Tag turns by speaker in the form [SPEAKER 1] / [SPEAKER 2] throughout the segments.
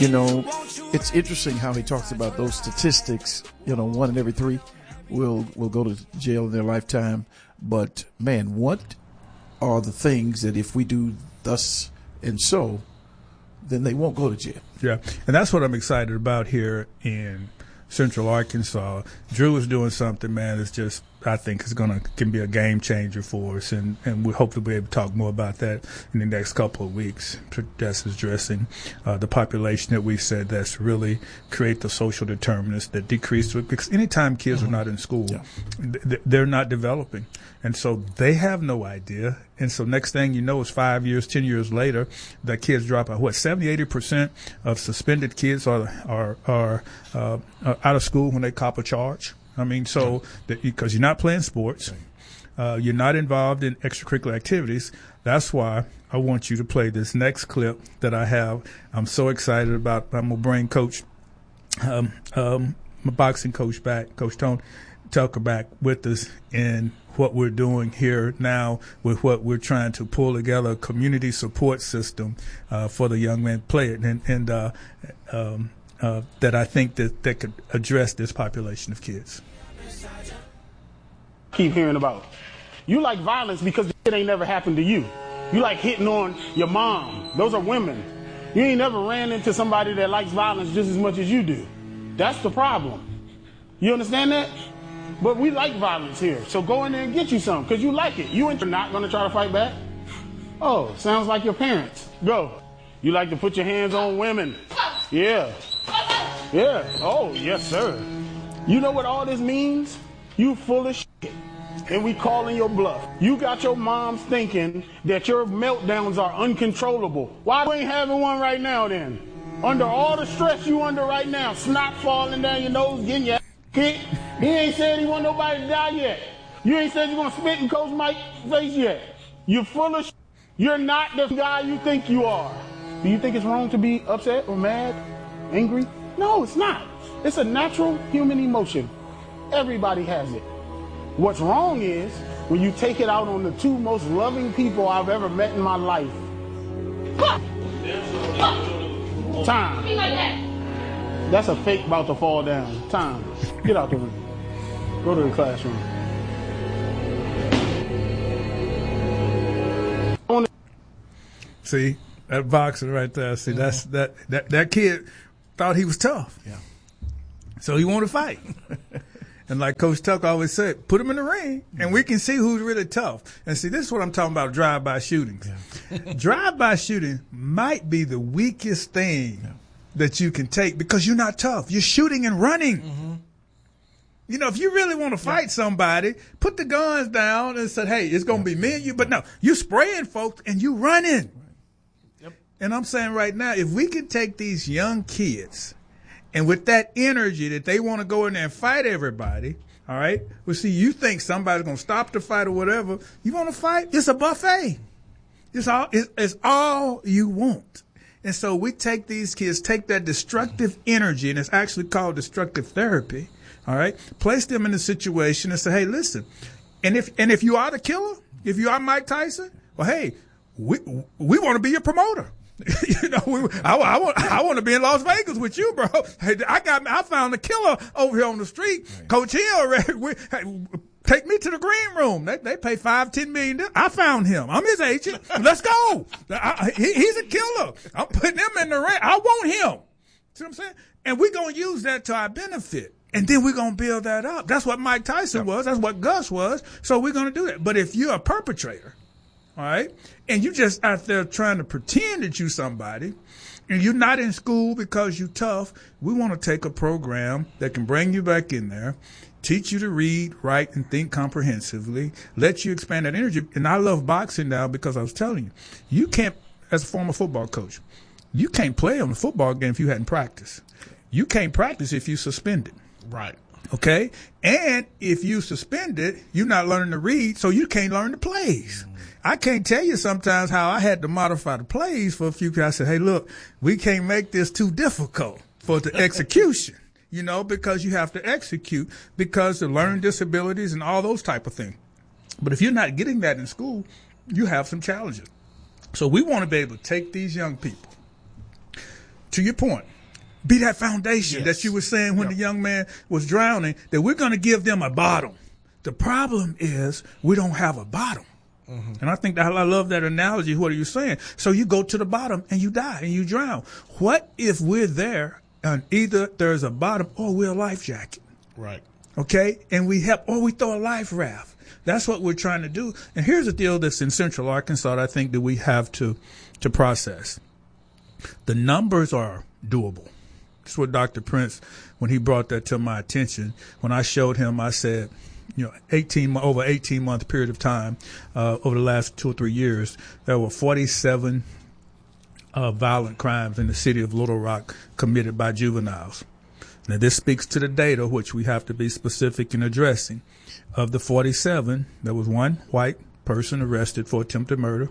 [SPEAKER 1] You know, it's interesting how he talks about those statistics. You know, 1 in every 3 will go to jail in their lifetime. But, man, what are the things that if we do thus and so, then they won't go to jail?
[SPEAKER 2] Yeah, and that's what I'm excited about here in Central Arkansas. Drew is doing something, man, that's just, I think can be a game changer for us, and we hope to be able to talk more about that in the next couple of weeks. That's addressing the population that we said that's really create the social determinants that decrease it, because anytime kids are not in school, they're not developing, and so they have no idea. And so next thing you know is 5 years, 10 years later, the kids drop out. 70-80% of suspended kids are out of school when they cop a charge. I mean, so because you're not playing sports, you're not involved in extracurricular activities. That's why I want you to play this next clip that I have. I'm so excited about. I'm gonna bring Coach, my boxing coach back, Coach Tony Tucker back with us in what we're doing here now with what we're trying to pull together, a community support system for the young man play it, and that I think that could address this population of kids.
[SPEAKER 3] Keep hearing about. You like violence because it ain't never happened to you. You like hitting on your mom. Those are women. You ain't never ran into somebody that likes violence just as much as you do. That's the problem. You understand that? But we like violence here. So go in there and get you some because you like it. You ain't not going to try to fight back? Oh, sounds like your parents. Go. You like to put your hands on women. Yeah. Yeah. Oh, yes, sir. You know what all this means? You full of shit. And we calling your bluff. You got your moms thinking that your meltdowns are uncontrollable. Why you ain't having one right now then? Under all the stress you under right now, snot falling down your nose, getting your kicked. He ain't said he want nobody to die yet. You ain't said you're going to spit in Coach Mike's face yet. You're full of shit. You're not the guy you think you are. Do you think it's wrong to be upset or mad, angry? No, it's not. It's a natural human emotion. Everybody has it. What's wrong is when you take it out on the 2 most loving people I've ever met in my life. Time. That's a fake about to fall down. Time. Get out the room. Go to the classroom.
[SPEAKER 2] See, that boxer right there. See, that's that kid thought he was tough.
[SPEAKER 1] Yeah. So
[SPEAKER 2] he wanted to fight. And like Coach Tucker always said, put him in the ring, and we can see who's really tough. And see, this is what I'm talking about, drive-by shootings. Yeah. Drive-by shooting might be the weakest thing that you can take because you're not tough. You're shooting and running. Mm-hmm. You know, if you really want to fight somebody, put the guns down and say, hey, it's going to be me and you. But no, you spraying folks and you running. Yep. And I'm saying right now, if we can take these young kids and with that energy that they want to go in there and fight everybody, all right? Well, see, you think somebody's going to stop the fight or whatever. You want to fight? It's a buffet. It's all you want. And so we take these kids, take that destructive energy, and it's actually called destructive therapy, all right? Place them in a situation and say, hey, listen, and if you are the killer, if you are Mike Tyson, well, hey, we want to be your promoter. You know, I want to be in Las Vegas with you, bro. Hey, I found the killer over here on the street. Right. Coach Hill, take me to the green room. They pay $5-10 million. I found him. I'm his agent. Let's go. He's a killer. I'm putting him in the ring. I want him. See what I'm saying? And we're gonna use that to our benefit. And then we're going to build that up. That's what Mike Tyson was. That's what Gus was. So we're going to do that. But if you're a perpetrator, all right, and you just out there trying to pretend that you're somebody, and you're not in school because you're tough, we want to take a program that can bring you back in there, teach you to read, write, and think comprehensively, let you expand that energy. And I love boxing now because I was telling you, you can't, as a former football coach, you can't play on the football game if you hadn't practiced. You can't practice if you suspended.
[SPEAKER 1] Right.
[SPEAKER 2] Okay? And if you suspended, you're not learning to read, so you can't learn the plays. I can't tell you sometimes how I had to modify the plays for a few people. I said, hey, look, we can't make this too difficult for the execution, you know, because you have to execute because of learning disabilities and all those type of things. But if you're not getting that in school, you have some challenges. So we want to be able to take these young people, to your point, be that foundation that you were saying when the young man was drowning, that we're going to give them a bottom. The problem is we don't have a bottom. Mm-hmm. And I think that I love that analogy. What are you saying? So you go to the bottom and you die and you drown. What if we're there and either there's a bottom or we're a life jacket?
[SPEAKER 4] Right.
[SPEAKER 2] Okay? And we help, or we throw a life raft. That's what we're trying to do. And here's a deal that's in Central Arkansas that I think that we have to process. The numbers are doable. That's what Dr. Prince, when he brought that to my attention, when I showed him, I said, over 18-month period of time, over the last 2 or 3 years, there were 47 violent crimes in the city of Little Rock committed by juveniles. Now, this speaks to the data, which we have to be specific in addressing. Of the 47, there was one white person arrested for attempted murder,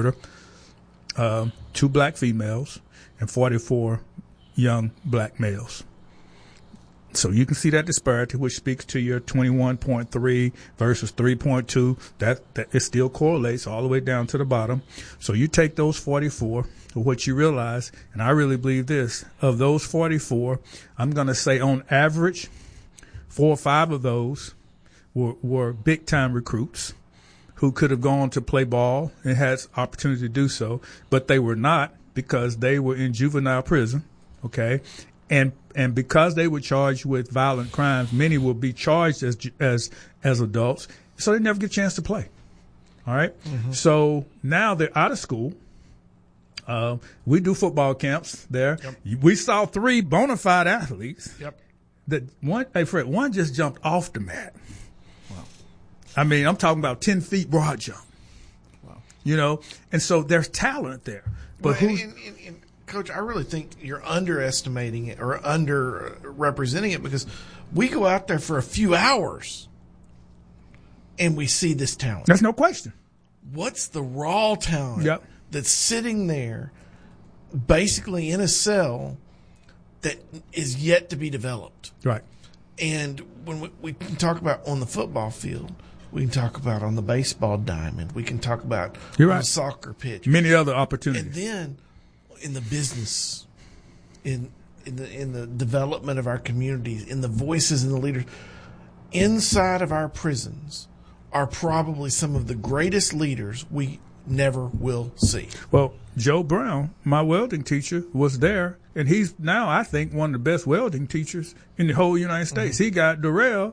[SPEAKER 2] 2 black females, and 44 young black males. So you can see that disparity, which speaks to your 21.3 versus 3.2. That it still correlates all the way down to the bottom. So you take those 44, what you realize, and I really believe this, of those 44, I'm going to say on average, 4 or 5 of those were big-time recruits who could have gone to play ball and had opportunity to do so, but they were not because they were in juvenile prison. Okay, and because they were charged with violent crimes, many will be charged as adults, so they never get a chance to play. All right, So now they're out of school. We do football camps there. Yep. We saw 3 bona fide athletes.
[SPEAKER 4] Yep.
[SPEAKER 2] That one just jumped off the mat. Wow. I mean, I'm talking about 10 feet broad jump. Wow. And so there's talent there, but
[SPEAKER 4] Coach, I really think you're underestimating it or underrepresenting it because we go out there for a few hours and we see this talent.
[SPEAKER 2] There's no question.
[SPEAKER 4] What's the raw talent that's sitting there basically in a cell that is yet to be developed?
[SPEAKER 2] Right.
[SPEAKER 4] And when we can talk about on the football field, we can talk about on the baseball diamond, we can talk about on the soccer pitch.
[SPEAKER 2] Many other opportunities.
[SPEAKER 4] And then in the business, in the development of our communities, in the voices and the leaders, inside of our prisons are probably some of the greatest leaders we never will see.
[SPEAKER 2] Well, Joe Brown, my welding teacher, was there, and he's now, I think, one of the best welding teachers in the whole United States. Mm-hmm. He got Darrell,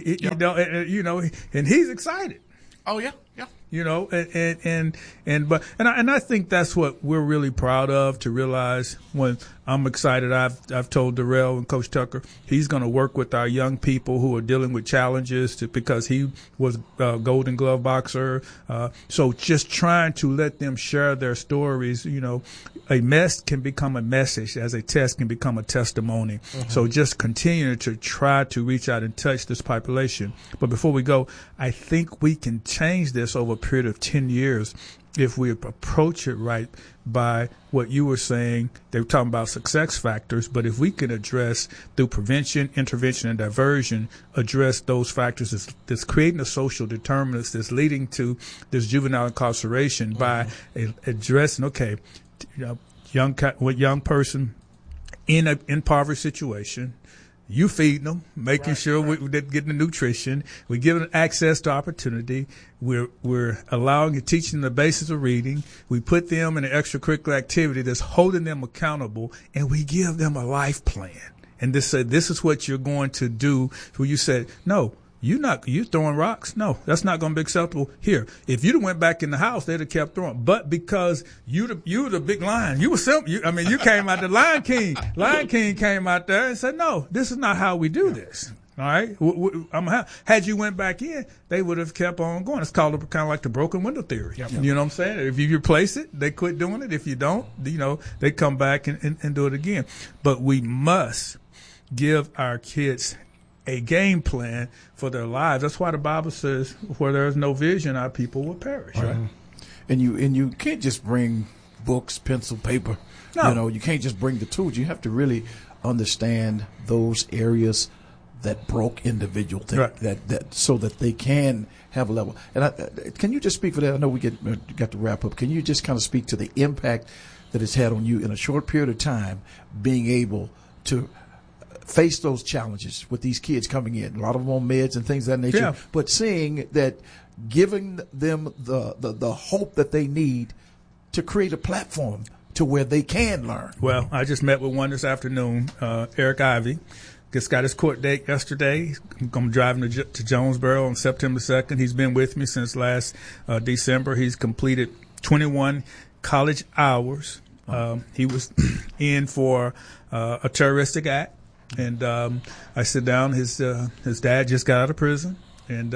[SPEAKER 2] and he's excited.
[SPEAKER 4] Oh yeah.
[SPEAKER 2] And I think that's what we're really proud of, to realize when I'm excited. I've told Darrell and Coach Tucker he's going to work with our young people who are dealing with challenges because he was a Golden Glove boxer. So just trying to let them share their stories. A mess can become a message as a test can become a testimony. Mm-hmm. So just continue to try to reach out and touch this population. But before we go, I think we can change this over a period of 10 years if we approach it right by what you were saying. They were talking about success factors, but if we can address through prevention, intervention, and diversion, address those factors that's creating the social determinants that's leading to this juvenile incarceration by addressing, young person in an impoverished situation, you feeding them, making sure they're getting the nutrition. We're giving them access to opportunity. We're allowing and teaching them the basics of reading. We put them in an extracurricular activity that's holding them accountable, and we give them a life plan. And this is what you're going to do. Where you said, no, you throwing rocks? No, that's not going to be acceptable here. If you'd have went back in the house, they'd have kept throwing. But because you the big lion, you were simple. You came out, the Lion King. Lion King came out there and said, no, this is not how we do this. All right. Had you went back in, they would have kept on going. It's called kind of like the broken window theory. Yep. You know what I'm saying? If you replace it, they quit doing it. If you don't, they come back and do it again. But we must give our kids a game plan for their lives. That's why the Bible says, where there is no vision, our people will perish. Right?
[SPEAKER 1] And you can't just bring books, pencil, paper. No. You can't just bring the tools. You have to really understand those areas that broke individual things, that so that they can have a level. And can you just speak for that? I know we got to wrap up. Can you just kind of speak to the impact that it's had on you in a short period of time, being able to face those challenges with these kids coming in, a lot of them on meds and things of that nature,
[SPEAKER 2] Yeah.
[SPEAKER 1] but seeing that, giving them the hope that they need to create a platform to where they can learn.
[SPEAKER 2] Well, I just met with one this afternoon, Eric Ivey. Just got his court date yesterday. I'm driving to Jonesboro on September 2nd. He's been with me since last December. He's completed 21 college hours. He was in for a terroristic act. And I sit down. His dad just got out of prison. And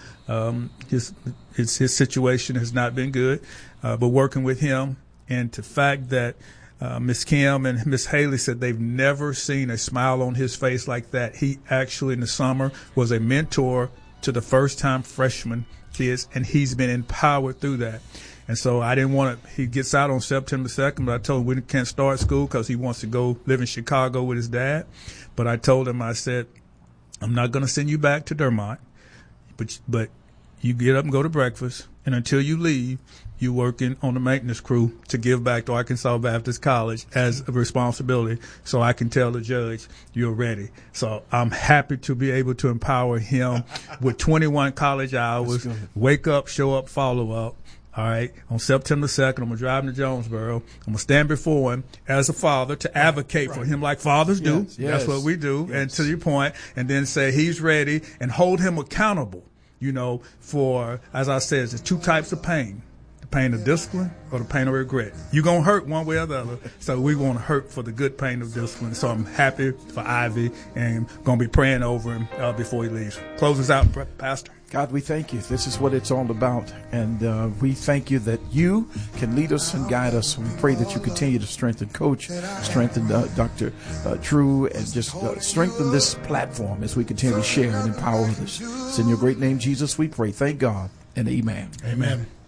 [SPEAKER 2] his situation has not been good. But working with him, and the fact that Miss Kim and Miss Haley said they've never seen a smile on his face like that. He actually in the summer was a mentor to the first-time freshman kids, and he's been empowered through that. And so I didn't want to – he gets out on September 2nd, but I told him we can't start school because he wants to go live in Chicago with his dad. But I told him, I said, I'm not going to send you back to Dermont, but you get up and go to breakfast, and until you leave, you're working on the maintenance crew to give back to Arkansas Baptist College as a responsibility so I can tell the judge you're ready. So I'm happy to be able to empower him with 21 college hours, wake up, show up, follow up. All right. On September 2nd, I'm going to drive him to Jonesboro. I'm going to stand before him as a father to advocate for him like fathers do.
[SPEAKER 1] Yes.
[SPEAKER 2] That's what we do. Yes. And to your point, and then say he's ready and hold him accountable, for, as I said, there's two types of pain. Pain of discipline or the pain of regret. You're going to hurt one way or the other. So we want to hurt for the good pain of discipline. So I'm happy for Ivy and going to be praying over him before he leaves. Close us out, Pastor.
[SPEAKER 1] God, we thank you. This is what it's all about. And we thank you that you can lead us and guide us. We pray that you continue to strengthen Coach, strengthen Dr. Drew, and just strengthen this platform as we continue to share and empower others. It's in your great name, Jesus, we pray. Thank God and amen.
[SPEAKER 2] Amen.